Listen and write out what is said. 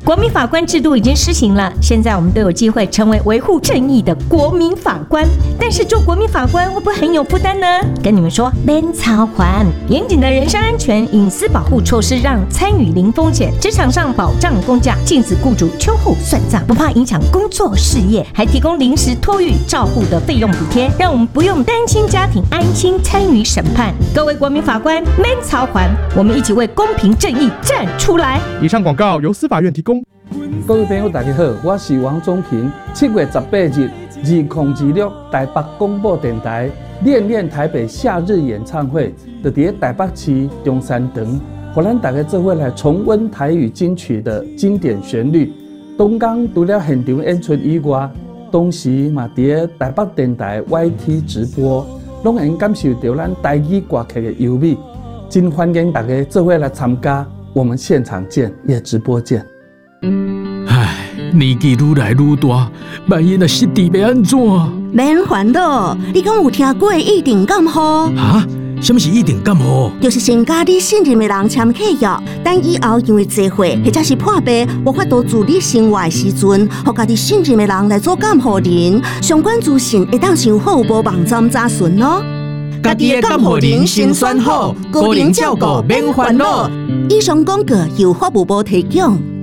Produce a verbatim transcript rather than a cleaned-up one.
国民法官制度已经施行了，现在我们都有机会成为维护正义的国民法官。但是做国民法官会不会很有负担呢？跟你们说，免操还。严谨的人身安全、隐私保护措施，让参与零风险，职场上保障公假，禁止雇主秋后算账，不怕影响工作事业，还提供临时托育照护的费用补贴，让我们不用单亲家庭安心参与审判。各位国民法官，免操还，我们一起为公平正义站出来。 以上广告由司法院提供。 各位朋友，大家好，我是王宗平。七月十八日，二零二六台北广播电台练练台北夏日演唱会，就在台北市中山堂，让咱大家做伙来重温台语金曲的经典旋律。东港除了现场演出以外，同时嘛在台北电台 Y T 直播，拢能感受到咱台语歌曲的优美。真欢迎大家做伙来参加，我们现场见，也直播见。 唉，年纪愈来愈大，万一若失智要安怎？ 免烦恼，你敢有听过一定感冒？ 哈？什么是一定感冒？ 就是先甲你信任的人签契约，等以后因为聚会或者是破病，无法度自理生活的时阵，互家己信任的人来做监护人。相关资讯会当上好无网站查询哦。 家己的监护人先选好，个人照顾免烦恼。 以上广告由法务部提供。